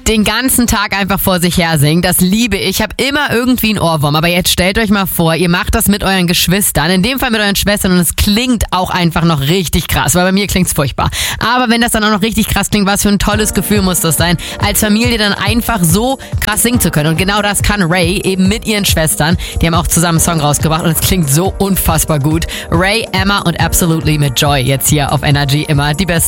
den ganzen Tag einfach vor sich her singt. Das liebe ich. Ich habe immer irgendwie einen Ohrwurm. Aber jetzt stellt euch mal vor, ihr macht das mit euren Geschwistern, in dem Fall mit euren Schwestern, und es klingt auch einfach noch richtig krass, weil bei mir klingt's furchtbar. Aber wenn das dann auch noch richtig krass klingt, was für ein tolles Gefühl muss das sein, als Familie dann einfach so krass singen zu können. Und genau das kann Ray eben mit ihren Schwestern. Die haben auch zusammen einen Song rausgebracht und es klingt so unfassbar gut. Ray, Emma und Absolutely mit Joy jetzt hier auf Energy, immer die besten.